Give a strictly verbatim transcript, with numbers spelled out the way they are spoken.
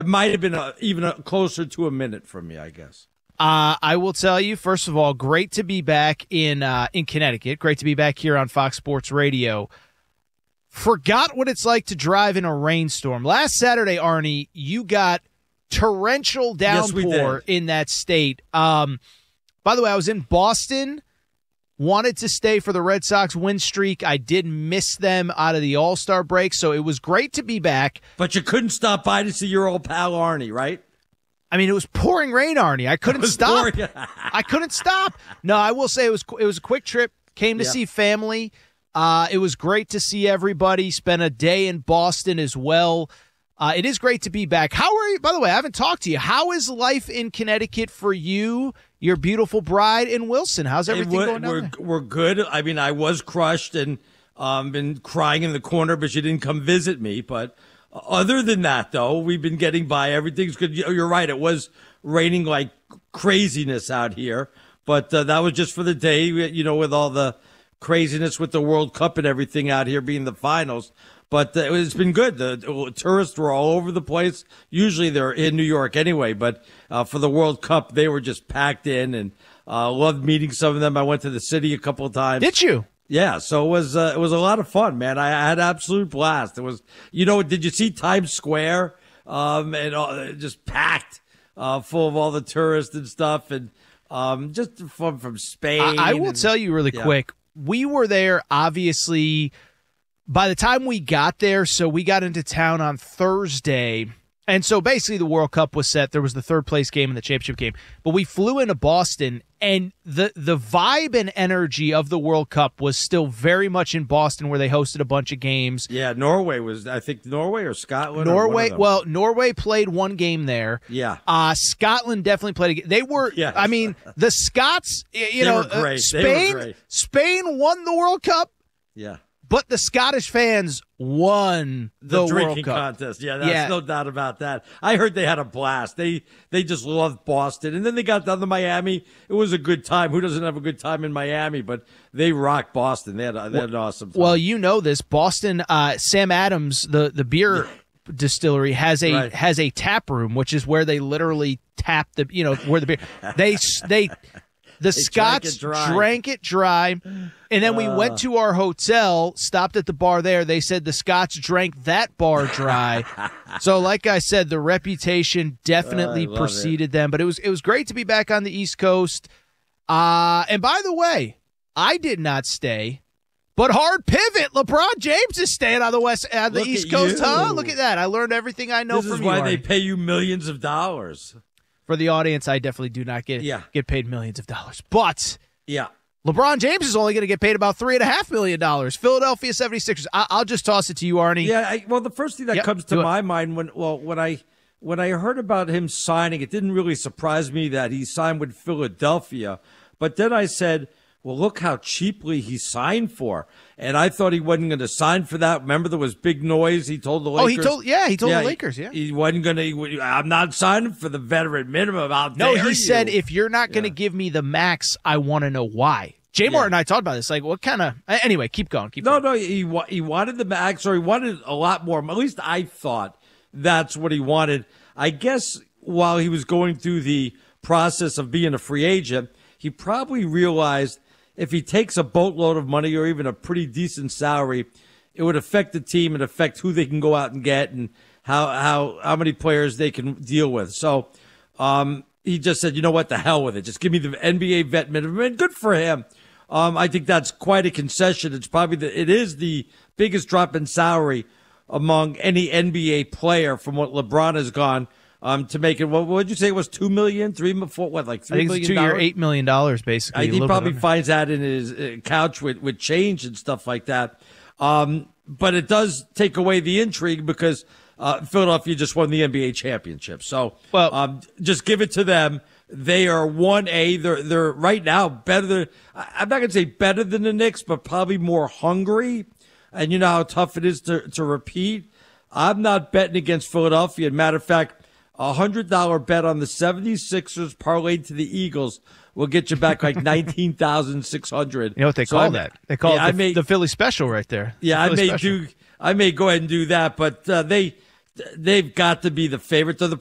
It might have been a, even a, closer to a minute from me, I guess. Uh, I will tell you, first of all, great to be back in uh, in Connecticut. Great to be back here on Fox Sports Radio. Forgot what it's like to drive in a rainstorm. Last Saturday, Arnie, you got torrential downpour yes, in that state. Um, by the way, I was in Boston. Wanted to stay for the Red Sox win streak. I did miss them out of the All-Star break, so it was great to be back. But you couldn't stop by to see your old pal Arnie, right? I mean, it was pouring rain, Arnie. I couldn't stop. I couldn't stop. No, I will say it was it was a quick trip. Came to yeah. see family. Uh, it was great to see everybody. Spent a day in Boston as well. Uh, it is great to be back. How are you? By the way, I haven't talked to you. How is life in Connecticut for you, your beautiful bride, and Wilson? How's everything we're, going down we're, there? We're good. I mean, I was crushed and um, been crying in the corner, but you didn't come visit me. But other than that, though, we've been getting by. Everything's good. You're right. It was raining like craziness out here, but uh, that was just for the day, you know, with all the craziness with the World Cup and everything out here being the finals. But uh, it's been good. The tourists were all over the place. Usually they're in New York anyway, but uh, for the World Cup, they were just packed in, and uh, loved meeting some of them. I went to the city a couple of times. Did you? Yeah, so it was uh, it was a lot of fun, man. I, I had absolute blast. It was, you know, did you see Times Square? Um, and uh, just packed, uh, full of all the tourists and stuff, and um, just from from Spain. I, I will and, tell you really yeah. quick. We were there, obviously. By the time we got there, so we got into town on Thursday, and so basically the World Cup was set. There was the third place game and the championship game, but we flew into Boston, and the the vibe and energy of the World Cup was still very much in Boston, where they hosted a bunch of games. Yeah, Norway was, I think, Norway or Scotland. Norway, or well, Norway played one game there. Yeah. Uh, Scotland definitely played a game. They were, yes. I mean, the Scots, you they know, were great. Uh, Spain, they were great. Spain won the World Cup. Yeah. But the Scottish fans won the, the drinking World Cup. contest. Yeah, that's yeah. no doubt about that. I heard they had a blast. They they just loved Boston. And then they got down to Miami. It was a good time. Who doesn't have a good time in Miami? But they rocked Boston. They had, a, they had an awesome time. Well, you know this. Boston, uh, Sam Adams, the, the beer distillery, has a right. has a tap room, which is where they literally tap the, you know, where the beer. They, they, the they Scots drank it dry. drank it dry. And then we uh, went to our hotel, stopped at the bar there. They said the Scots drank that bar dry. So, like I said, the reputation definitely uh, preceded it. them. But it was it was great to be back on the East Coast. Uh, and by the way, I did not stay, but hard pivot. LeBron James is staying on the west, on the Look East at Coast. you. Huh? Look at that! I learned everything I know this from is you. why Arnie. they pay you millions of dollars. For the audience, I definitely do not get yeah. get paid millions of dollars, but yeah. LeBron James is only going to get paid about three point five million dollars. Philadelphia seventy-sixers. I- I'll just toss it to you, Arnie. Yeah, I, well, the first thing that yep, comes to my mind when well when I when I heard about him signing, it didn't really surprise me that he signed with Philadelphia. But then I said, well, look how cheaply he signed for. And I thought he wasn't going to sign for that. Remember, there was big noise. He told the Lakers. Oh, he told, yeah, he told yeah, the Lakers, yeah. He, he wasn't going to, I'm not signing for the veteran minimum. How no, dare he you. said, if you're not going to yeah. give me the max, I want to know why. Jay Moore yeah. and I talked about this. Like, what kind of, anyway, keep going. Keep no, going. no, he, he wanted the max, or he wanted a lot more. At least I thought that's what he wanted. I guess while he was going through the process of being a free agent, he probably realized if he takes a boatload of money or even a pretty decent salary, it would affect the team and affect who they can go out and get and how how how many players they can deal with. So um, he just said, you know what, the hell with it. Just give me the N B A vet minimum. And good for him. Um, I think that's quite a concession. It's probably the, it is the biggest drop in salary among any N B A player from what LeBron has gone. Um, to make it, what would you say it was two million, three, four, what, like three I think million it's two year, eight million dollars basically. I, he probably finds that in his uh, couch with, with change and stuff like that. Um, but it does take away the intrigue because uh, Philadelphia just won the N B A championship. So, well, um, just give it to them. They are one A. They're they're right now better than, I'm not going to say better than the Knicks, but probably more hungry. And you know how tough it is to to repeat. I'm not betting against Philadelphia. Matter of fact, a one hundred dollars bet on the seventy-sixers parlayed to the Eagles will get you back like nineteen thousand six hundred dollars. You know what they so call I, that? They call yeah, it the, may, the Philly special right there. Yeah, the I may special. do. I may go ahead and do that, but uh, they they've got to be the favorite to the